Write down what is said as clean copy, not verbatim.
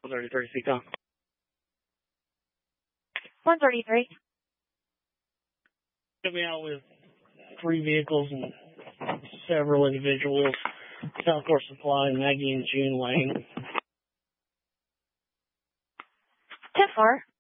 133 Seacon. 133. Coming out with 3 vehicles and several individuals. South Court Supply, Maggie and June Lane. 10-4.